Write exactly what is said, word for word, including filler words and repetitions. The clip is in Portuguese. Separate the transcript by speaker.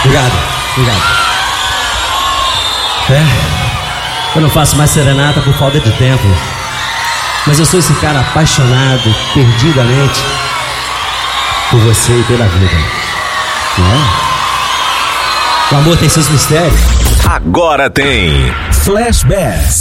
Speaker 1: Obrigado, obrigado. É, eu não faço mais serenata por falta de tempo. Mas eu sou esse cara apaixonado, perdidamente, por você e pela vida. Não é? O amor tem seus mistérios.
Speaker 2: Agora tem Flashback.